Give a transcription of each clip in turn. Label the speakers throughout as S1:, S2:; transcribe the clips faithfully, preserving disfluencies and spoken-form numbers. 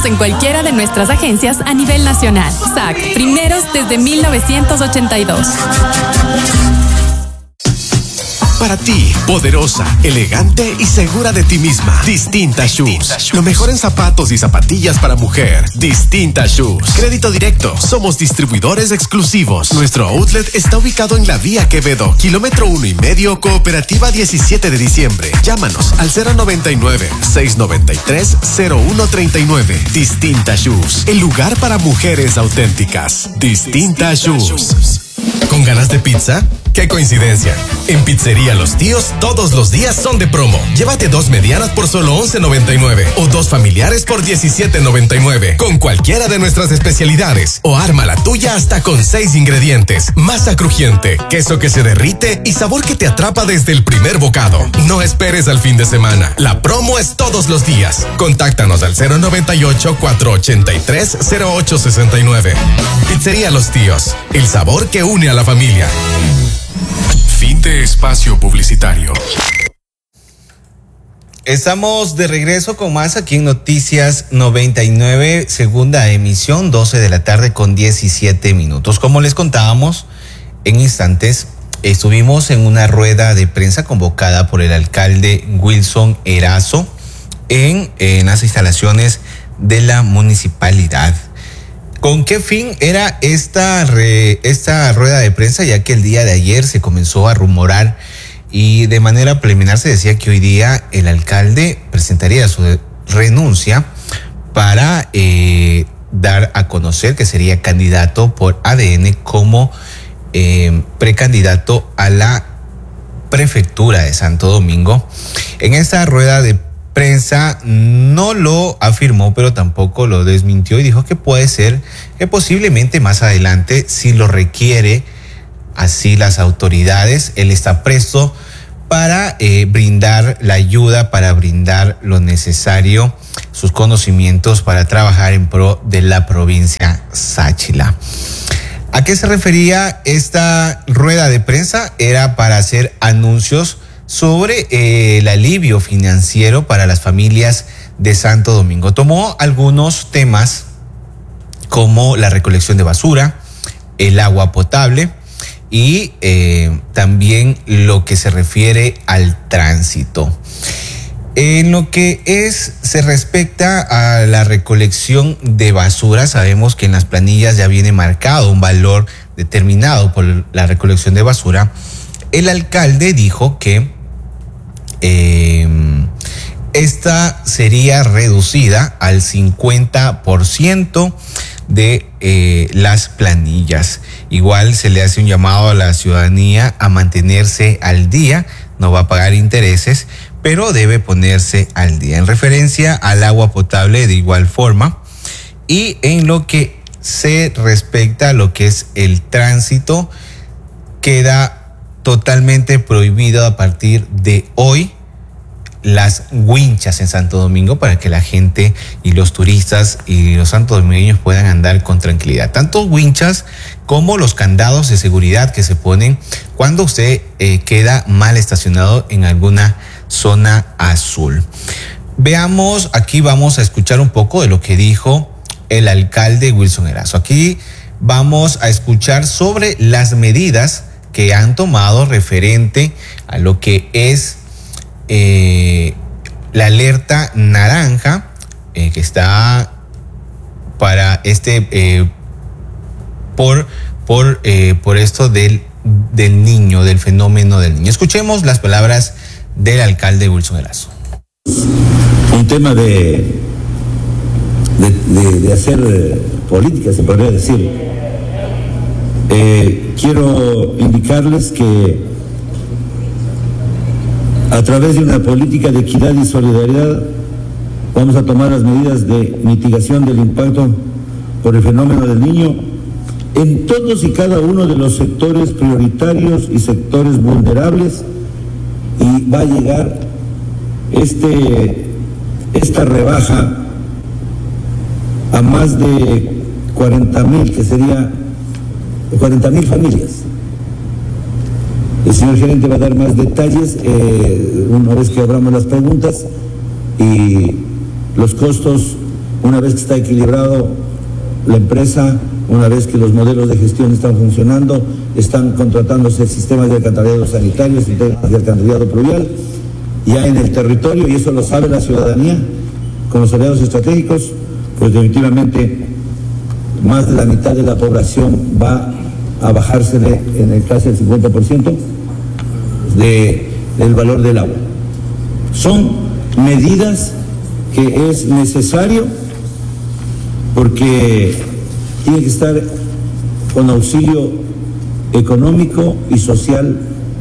S1: en cualquiera de nuestras agencias a nivel nacional. S A C, primeros desde mil novecientos ochenta y dos.
S2: Para ti, poderosa, elegante y segura de ti misma. Distinta, Distinta Shoes. Shoes. Lo mejor en zapatos y zapatillas para mujer. Distinta Shoes. Crédito directo. Somos distribuidores exclusivos. Nuestro outlet está ubicado en la vía Quevedo, kilómetro uno y medio, Cooperativa diecisiete de diciembre. Llámanos al cero noventa y nueve, seiscientos noventa y tres, cero uno treinta y nueve. Distinta Shoes. El lugar para mujeres auténticas. Distinta, Distinta Shoes. Shoes. ¿Con ganas de pizza? ¡Qué coincidencia! En Pizzería Los Tíos, todos los días son de promo. Llévate dos medianas por solo once noventa y nueve o dos familiares por diecisiete noventa y nueve. Con cualquiera de nuestras especialidades. O arma la tuya hasta con seis ingredientes. Masa crujiente, queso que se derrite y sabor que te atrapa desde el primer bocado. No esperes al fin de semana. La promo es todos los días. Contáctanos al cero noventa y ocho, cuatrocientos ochenta y tres, cero ocho sesenta y nueve. Pizzería Los Tíos. El sabor que une a la familia. Fin de espacio publicitario.
S3: Estamos de regreso con más aquí en Noticias noventa y nueve, segunda emisión, doce de la tarde con diecisiete minutos. Como les contábamos en instantes, estuvimos en una rueda de prensa convocada por el alcalde Wilson Erazo en, en las instalaciones de la municipalidad. ¿Con qué fin era esta, re, esta rueda de prensa? Ya que el día de ayer se comenzó a rumorar y de manera preliminar se decía que hoy día el alcalde presentaría su renuncia para eh, dar a conocer que sería candidato por A D N como eh, precandidato a la prefectura de Santo Domingo. En esta rueda de prensa no lo afirmó, pero tampoco lo desmintió y dijo que puede ser que posiblemente más adelante, si lo requiere así las autoridades, él está presto para eh, brindar la ayuda, para brindar lo necesario, sus conocimientos para trabajar en pro de la provincia Sáchila. ¿A qué se refería esta rueda de prensa? Era para hacer anuncios sobre eh, el alivio financiero para las familias de Santo Domingo. Tomó algunos temas como la recolección de basura, el agua potable y eh, también lo que se refiere al tránsito. En lo que es, se respecta a la recolección de basura, sabemos que en las planillas ya viene marcado un valor determinado por la recolección de basura. El alcalde dijo que Eh, esta sería reducida al cincuenta por ciento de eh, las planillas. Igual se le hace un llamado a la ciudadanía a mantenerse al día, no va a pagar intereses, pero debe ponerse al día. En referencia al agua potable de igual forma, y en lo que se respecta a lo que es el tránsito, queda totalmente prohibido a partir de hoy las winchas en Santo Domingo para que la gente y los turistas y los santodomingueños puedan andar con tranquilidad. Tanto winchas como los candados de seguridad que se ponen cuando usted eh, queda mal estacionado en alguna zona azul. Veamos, aquí vamos a escuchar un poco de lo que dijo el alcalde Wilson Erazo. Aquí vamos a escuchar sobre las medidas que han tomado referente a lo que es eh, la alerta naranja eh, que está para este eh, por por eh, por esto del del niño, del fenómeno del niño. Escuchemos las palabras del alcalde Wilson Erazo.
S4: Un tema de de, de, de hacer eh, política, se podría decir. Eh, quiero indicarles que a través de una política de equidad y solidaridad vamos a tomar las medidas de mitigación del impacto por el fenómeno del niño en todos y cada uno de los sectores prioritarios y sectores vulnerables, y va a llegar este, esta rebaja a más de cuarenta mil, que sería cuarenta mil familias. El señor gerente va a dar más detalles eh, una vez que abramos las preguntas, y los costos Una vez que está equilibrado la empresa, una vez que los modelos de gestión están funcionando, están contratándose sistemas de alcantarillado sanitario, sistemas de alcantarillado pluvial, ya en el territorio, y eso lo sabe la ciudadanía, con los aliados estratégicos, pues definitivamente más de la mitad de la población va a bajársele en el casi el cincuenta por ciento de, del valor del agua. Son medidas que es necesario porque tiene que estar con auxilio económico y social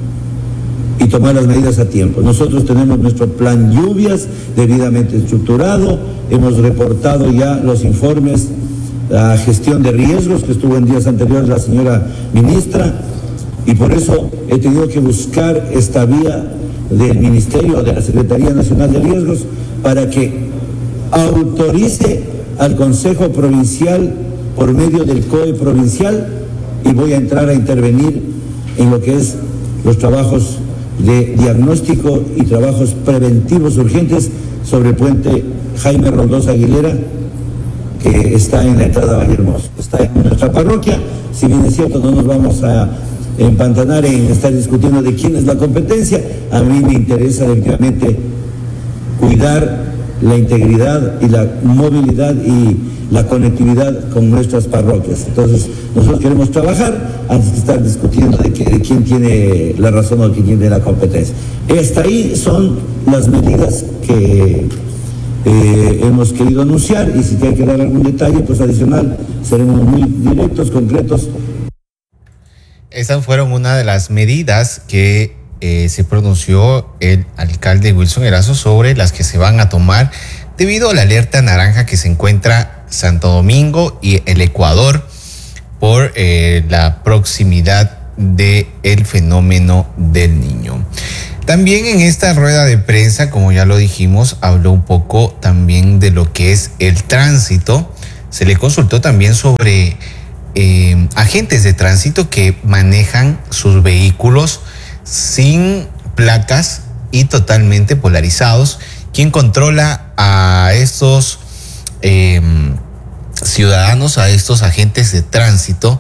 S4: y tomar las medidas a tiempo. Nosotros tenemos nuestro plan lluvias debidamente estructurado, hemos reportado ya los informes, la gestión de riesgos que estuvo en días anteriores la señora ministra, y por eso he tenido que buscar esta vía del Ministerio, de la Secretaría Nacional de Riesgos, para que autorice al Consejo Provincial por medio del C O E provincial, y voy a entrar a intervenir en lo que es los trabajos de diagnóstico y trabajos preventivos urgentes sobre el puente Jaime Rondosa Aguilera, que está en la entrada a Vallehermoso. Está en nuestra parroquia. Si bien es cierto, no nos vamos a empantanar en estar discutiendo de quién es la competencia. A mí me interesa definitivamente cuidar la integridad y la movilidad y la conectividad con nuestras parroquias. Entonces, nosotros queremos trabajar antes de estar discutiendo de, que, de quién tiene la razón o quién tiene la competencia. Hasta ahí son las medidas que eh, hemos querido anunciar, y si hay que dar algún detalle pues adicional, seremos muy directos, concretos.
S3: Estas fueron una de las medidas que eh, se pronunció el alcalde Wilson Erazo sobre las que se van a tomar debido a la alerta naranja que se encuentra Santo Domingo y el Ecuador por eh, la proximidad del fenómeno del Niño. También en esta rueda de prensa, como ya lo dijimos, habló un poco también de lo que es el tránsito. Se le consultó también sobre eh, agentes de tránsito que manejan sus vehículos sin placas y totalmente polarizados. ¿Quién controla a estos eh, ciudadanos, a estos agentes de tránsito?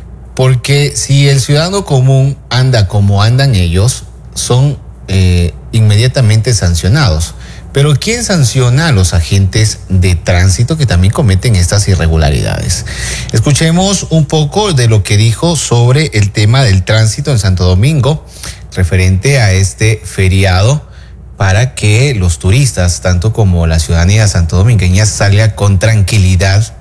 S3: Porque si el ciudadano común anda como andan ellos, son eh, inmediatamente sancionados. Pero ¿quién sanciona a los agentes de tránsito que también cometen estas irregularidades? Escuchemos un poco de lo que dijo sobre el tema del tránsito en Santo Domingo, referente a este feriado, para que los turistas, tanto como la ciudadanía santodomingueña, salga con tranquilidad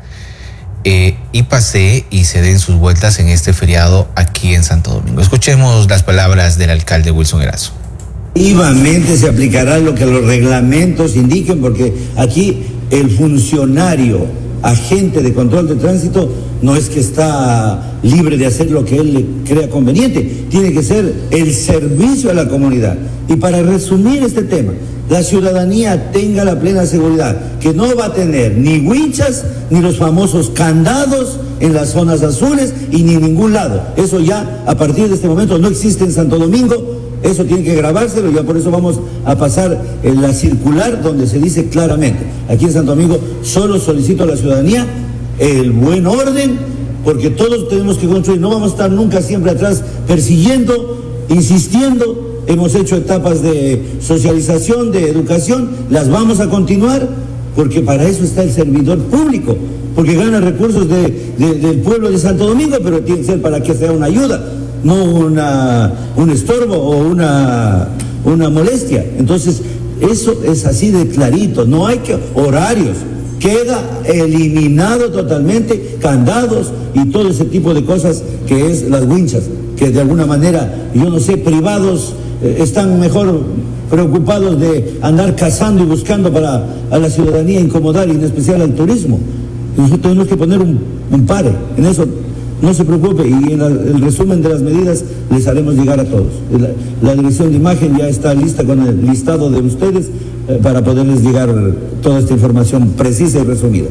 S3: eh, y pasee y se den sus vueltas en este feriado aquí en Santo Domingo. Escuchemos las palabras del alcalde Wilson Erazo.
S4: Efectivamente se aplicará lo que los reglamentos indiquen, porque aquí el funcionario, agente de control de tránsito, no es que está libre de hacer lo que él le crea conveniente, tiene que ser el servicio a la comunidad. Y para resumir este tema, la ciudadanía tenga la plena seguridad que no va a tener ni winchas ni los famosos candados en las zonas azules y ni en ningún lado. Eso ya a partir de este momento no existe en Santo Domingo. Eso tiene que grabárselo, y ya por eso vamos a pasar en la circular donde se dice claramente: aquí en Santo Domingo solo solicito a la ciudadanía el buen orden, porque todos tenemos que construir, no vamos a estar nunca siempre atrás persiguiendo, insistiendo. Hemos hecho etapas de socialización, de educación, las vamos a continuar, porque para eso está el servidor público, porque gana recursos de, de, del pueblo de Santo Domingo, pero tiene que ser para que sea una ayuda, no una, un estorbo o una, una molestia. Entonces, eso es así de clarito, no hay que horarios, queda eliminado totalmente candados y todo ese tipo de cosas que es las winchas, que de alguna manera, yo no sé, privados eh, están mejor preocupados de andar cazando y buscando para a la ciudadanía incomodar, y en especial al turismo. Nosotros tenemos que poner un, un pare en eso. No se preocupe, y en la, el resumen de las medidas les haremos llegar a todos. La, la dirección de imagen ya está lista con el listado de ustedes eh, para poderles llegar toda esta información precisa y resumida.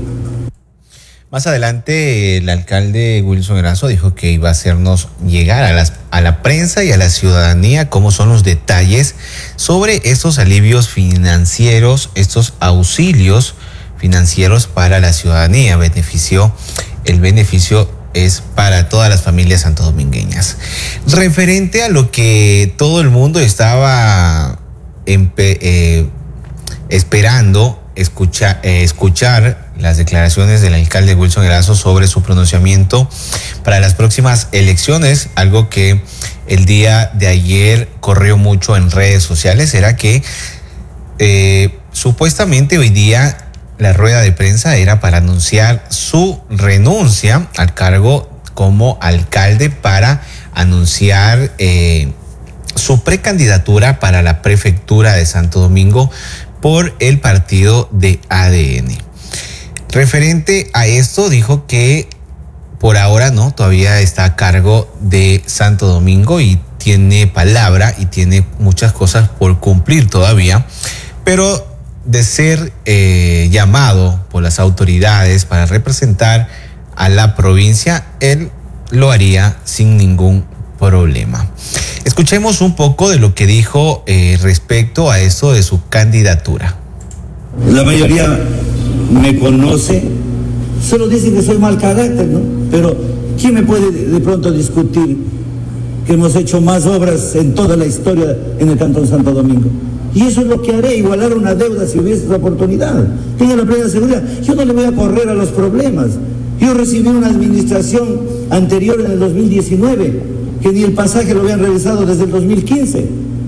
S3: Más adelante, el alcalde Wilson Erazo dijo que iba a hacernos llegar a, las, a la prensa y a la ciudadanía cómo son los detalles sobre estos alivios financieros, estos auxilios financieros para la ciudadanía. Beneficio, el beneficio es para todas las familias santodomingueñas. Referente a lo que todo el mundo estaba empe, eh, esperando escucha, eh, escuchar las declaraciones del alcalde Wilson Erazo sobre su pronunciamiento para las próximas elecciones, algo que el día de ayer corrió mucho en redes sociales, era que eh, supuestamente hoy día la rueda de prensa era para anunciar su renuncia al cargo como alcalde, para anunciar eh, su precandidatura para la prefectura de Santo Domingo por el partido de A D N. Referente a esto, dijo que por ahora no, todavía está a cargo de Santo Domingo y tiene palabra y tiene muchas cosas por cumplir todavía, pero de ser eh, llamado por las autoridades para representar a la provincia, él lo haría sin ningún problema. Escuchemos un poco de lo que dijo eh, respecto a esto de su candidatura.
S4: La mayoría me conoce, solo dicen que soy mal carácter, ¿no? Pero ¿quién me puede de pronto discutir que hemos hecho más obras en toda la historia en el Cantón Santo Domingo? Y eso es lo que haré, igualar una deuda si hubiese esa oportunidad. Tenga la plena seguridad. Yo no le voy a correr a los problemas. Yo recibí una administración anterior en el dos mil diecinueve, que ni el pasaje lo habían revisado desde el dos mil quince.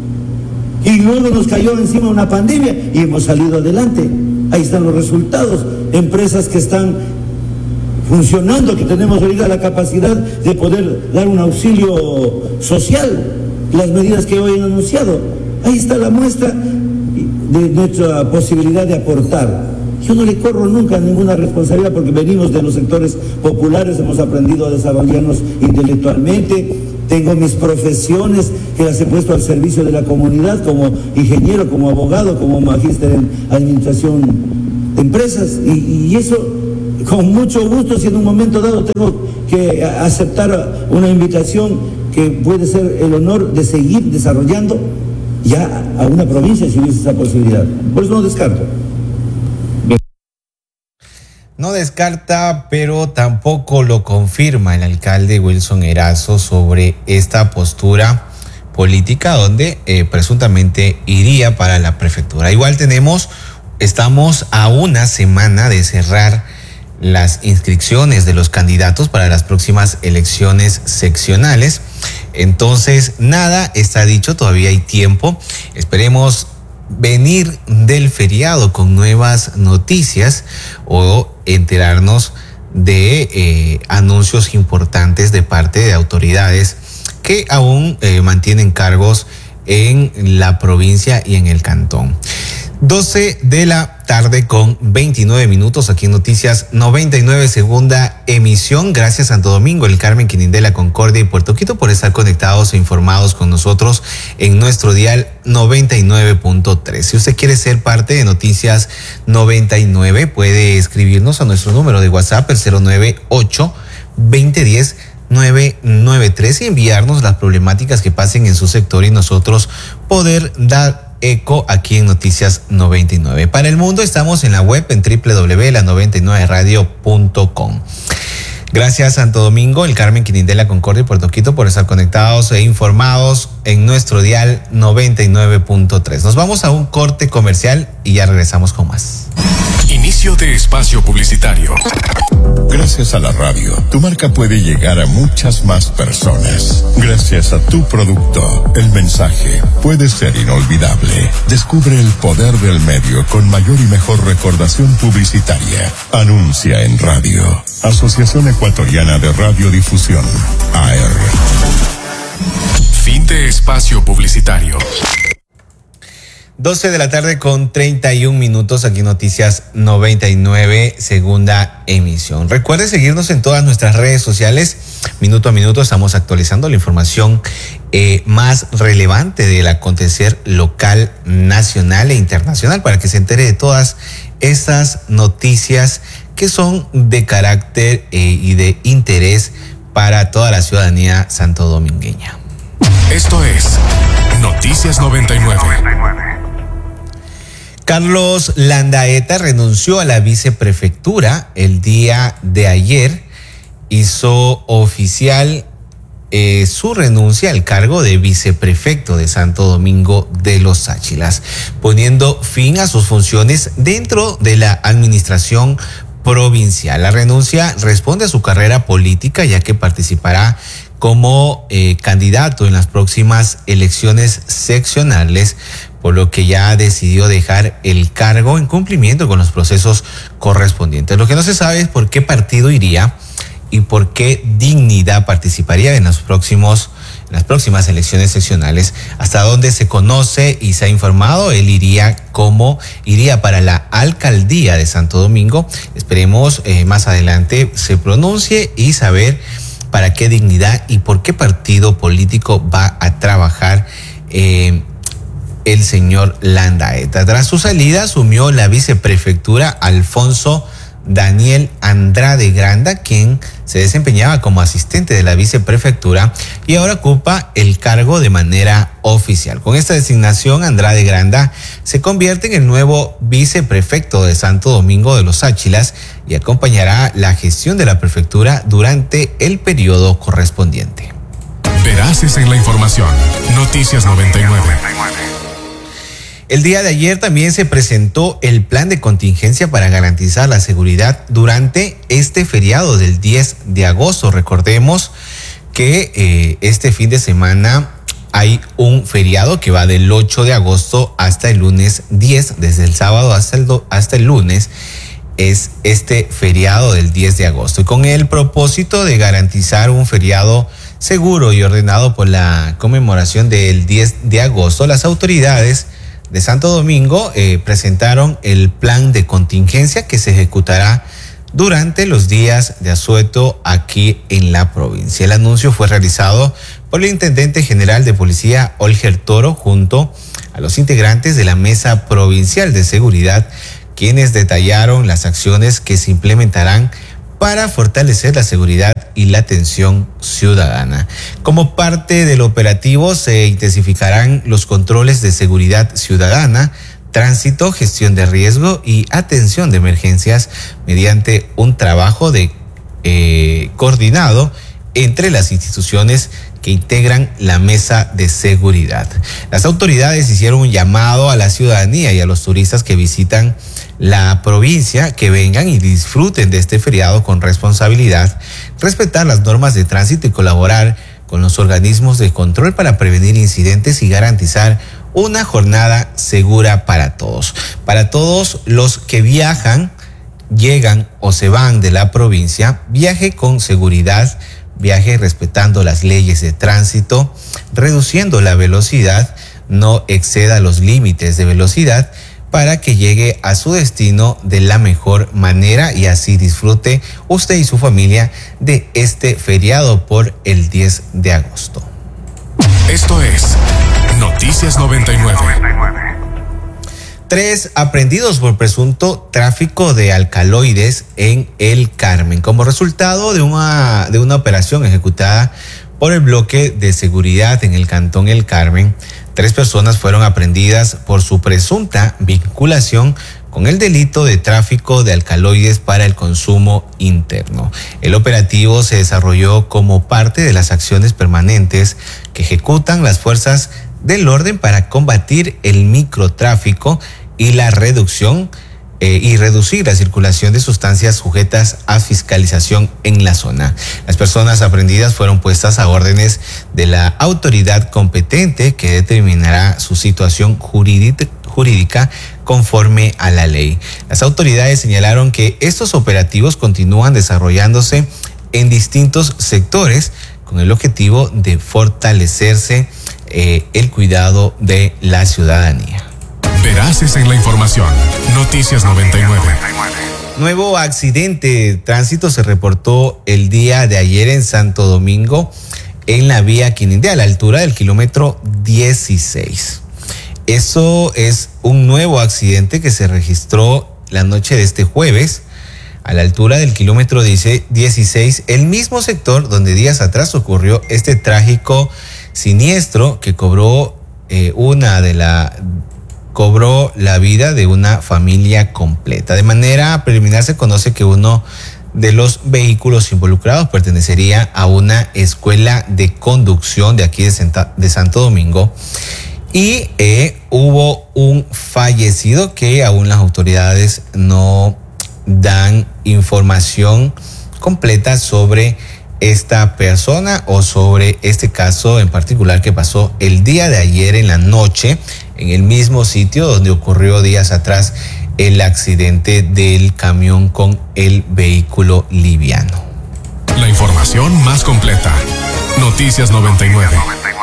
S4: Y luego nos cayó encima una pandemia y hemos salido adelante. Ahí están los resultados. Empresas que están funcionando, que tenemos ahorita la capacidad de poder dar un auxilio social. Las medidas que hoy han anunciado. Ahí está la muestra de nuestra posibilidad de aportar. Yo no le corro nunca ninguna responsabilidad porque venimos de los sectores populares, hemos aprendido a desarrollarnos intelectualmente. Tengo mis profesiones que las he puesto al servicio de la comunidad como ingeniero, como abogado, como magíster en administración de empresas. Y, y eso con mucho gusto, si en un momento dado tengo que aceptar una invitación que puede ser el honor de seguir desarrollando ya a una provincia si hubiese esa posibilidad. Por eso no descarto.
S3: No descarta, pero tampoco lo confirma el alcalde Wilson Erazo sobre esta postura política donde eh, presuntamente iría para la prefectura. Igual tenemos, estamos a una semana de cerrar las inscripciones de los candidatos para las próximas elecciones seccionales. Entonces, nada está dicho, todavía hay tiempo. Esperemos venir del feriado con nuevas noticias o enterarnos de eh, anuncios importantes de parte de autoridades que aún eh, mantienen cargos en la provincia y en el cantón. doce de la tarde con veintinueve minutos aquí en Noticias noventa y nueve, segunda emisión. Gracias Santo Domingo, el Carmen, Quinindela, Concordia y Puerto Quito por estar conectados e informados con nosotros en nuestro dial noventa y nueve punto tres. Si usted quiere ser parte de Noticias noventa y nueve, puede escribirnos a nuestro número de WhatsApp, el cero nueve ocho, veinte diez, nueve nueve tres, y enviarnos las problemáticas que pasen en su sector y nosotros poder dar eco aquí en Noticias noventa y nueve. Para el mundo estamos en la web en doble u doble u doble u punto la noventa y nueve radio punto com. Gracias Santo Domingo, el Carmen, Quinindela, Concordia y Puerto Quito por estar conectados e informados en nuestro dial noventa y nueve punto tres. Nos vamos a un corte comercial y ya regresamos con más.
S2: Inicio de espacio publicitario.
S5: Gracias a la radio, tu marca puede llegar a muchas más personas. Gracias a tu producto, el mensaje puede ser inolvidable. Descubre el poder del medio con mayor y mejor recordación publicitaria. Anuncia en radio. Asociación Ecuatoriana de Radiodifusión, A R.
S2: Fin de espacio publicitario.
S3: doce de la tarde con treinta y un minutos aquí en Noticias noventa y nueve, segunda emisión. Recuerde seguirnos en todas nuestras redes sociales. Minuto a minuto estamos actualizando la información eh, más relevante del acontecer local, nacional e internacional para que se entere de todas estas noticias que son de carácter eh, y de interés para toda la ciudadanía santodomingueña.
S2: Esto es Noticias noventa y nueve.
S3: Carlos Landaeta renunció a la viceprefectura el día de ayer. Hizo oficial eh, su renuncia al cargo de viceprefecto de Santo Domingo de los Áchilas, poniendo fin a sus funciones dentro de la administración provincial. La renuncia responde a su carrera política, ya que participará como eh, candidato en las próximas elecciones seccionales, por lo que ya decidió dejar el cargo en cumplimiento con los procesos correspondientes. Lo que no se sabe es por qué partido iría y por qué Dignidad participaría en los próximos, en las próximas elecciones seccionales. Hasta donde se conoce y se ha informado, él iría como iría para la alcaldía de Santo Domingo. Esperemos eh, más adelante se pronuncie y saber para qué Dignidad y por qué partido político va a trabajar eh, el señor Landaeta. Tras su salida asumió la viceprefectura Alfonso Daniel Andrade Granda, quien se desempeñaba como asistente de la viceprefectura y ahora ocupa el cargo de manera oficial. Con esta designación, Andrade Granda se convierte en el nuevo viceprefecto de Santo Domingo de los Áchilas y acompañará la gestión de la prefectura durante el periodo correspondiente.
S2: Veraces en la información. Noticias noventa y nueve.
S3: El día de ayer también se presentó el plan de contingencia para garantizar la seguridad durante este feriado del diez de agosto. Recordemos que eh, este fin de semana hay un feriado que va del ocho de agosto hasta el lunes diez, desde el sábado hasta el, do, hasta el lunes es este feriado del diez de agosto. Y con el propósito de garantizar un feriado seguro y ordenado por la conmemoración del diez de agosto, las autoridades de Santo Domingo eh, presentaron el plan de contingencia que se ejecutará durante los días de asueto aquí en la provincia. El anuncio fue realizado por el intendente general de policía Olger Toro junto a los integrantes de la Mesa Provincial de Seguridad, quienes detallaron las acciones que se implementarán para fortalecer la seguridad y la atención ciudadana. Como parte del operativo se intensificarán los controles de seguridad ciudadana, tránsito, gestión de riesgo y atención de emergencias mediante un trabajo de eh, coordinado entre las instituciones que integran la mesa de seguridad. Las autoridades hicieron un llamado a la ciudadanía y a los turistas que visitan la provincia que vengan y disfruten de este feriado con responsabilidad, respetar las normas de tránsito y colaborar con los organismos de control para prevenir incidentes y garantizar una jornada segura para todos. Para todos los que viajan, llegan o se van de la provincia, viaje con seguridad, viaje respetando las leyes de tránsito, reduciendo la velocidad, no exceda los límites de velocidad para que llegue a su destino de la mejor manera y así disfrute usted y su familia de este feriado por el diez de agosto.
S2: Esto es Noticias noventa y nueve.
S3: Tres aprendidos por presunto tráfico de alcaloides en El Carmen. Como resultado de una, de una operación ejecutada por el bloque de seguridad en el cantón El Carmen, tres personas fueron aprehendidas por su presunta vinculación con el delito de tráfico de alcaloides para el consumo interno. El operativo se desarrolló como parte de las acciones permanentes que ejecutan las fuerzas del orden para combatir el microtráfico y la reducción eh, y reducir la circulación de sustancias sujetas a fiscalización en la zona. Las personas aprehendidas fueron puestas a órdenes de la autoridad competente que determinará su situación jurídica, jurídica conforme a la ley. Las autoridades señalaron que estos operativos continúan desarrollándose en distintos sectores con el objetivo de fortalecerse eh, el cuidado de la ciudadanía.
S2: Veraces en la información. Noticias noventa y nueve.
S3: Nuevo accidente de tránsito se reportó el día de ayer en Santo Domingo en la vía Quinindé a la altura del kilómetro dieciséis. Eso es un nuevo accidente que se registró la noche de este jueves a la altura del kilómetro dieciséis, el mismo sector donde días atrás ocurrió este trágico siniestro que cobró eh, una de la cobró la vida de una familia completa. De manera preliminar se conoce que uno de los vehículos involucrados pertenecería a una escuela de conducción de aquí de, Santa, de Santo Domingo y eh, hubo un fallecido que aún las autoridades no dan información completa sobre esta persona o sobre este caso en particular que pasó el día de ayer en la noche en el mismo sitio donde ocurrió días atrás el accidente del camión con el vehículo liviano.
S2: La información más completa. Noticias noventa y nueve.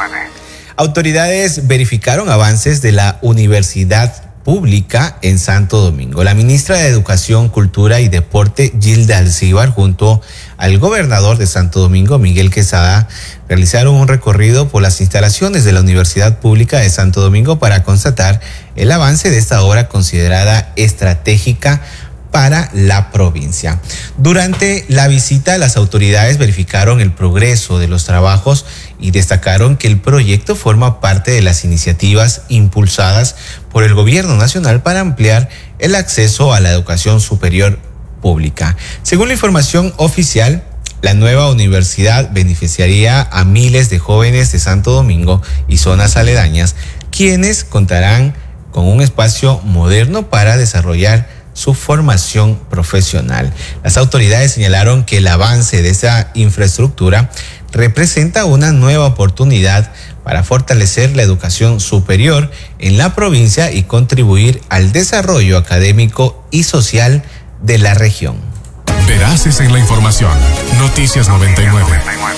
S3: Autoridades verificaron avances de la Universidad Pública en Santo Domingo. La ministra de Educación, Cultura y Deporte, Gilda Alcíbar, junto al gobernador de Santo Domingo, Miguel Quesada, realizaron un recorrido por las instalaciones de la Universidad Pública de Santo Domingo para constatar el avance de esta obra considerada estratégica para la provincia. Durante la visita, las autoridades verificaron el progreso de los trabajos y destacaron que el proyecto forma parte de las iniciativas impulsadas por el gobierno nacional para ampliar el acceso a la educación superior pública. Según la información oficial, la nueva universidad beneficiaría a miles de jóvenes de Santo Domingo y zonas aledañas, quienes contarán con un espacio moderno para desarrollar su formación profesional. Las autoridades señalaron que el avance de esa infraestructura representa una nueva oportunidad para fortalecer la educación superior en la provincia y contribuir al desarrollo académico y social de la región.
S2: Veraces en la información. Noticias noventa y nueve.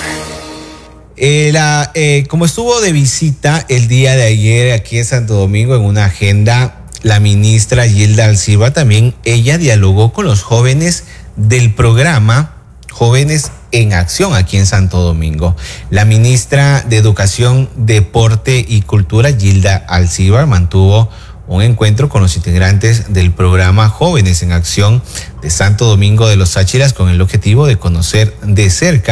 S3: Eh, la, eh, como estuvo de visita el día de ayer aquí en Santo Domingo en una agenda, la ministra Gilda Alcíbar, también ella dialogó con los jóvenes del programa Jóvenes en Acción aquí en Santo Domingo. La ministra de Educación, Deporte y Cultura, Gilda Alcíbar, mantuvo un encuentro con los integrantes del programa Jóvenes en Acción de Santo Domingo de los Táchiras con el objetivo de conocer de cerca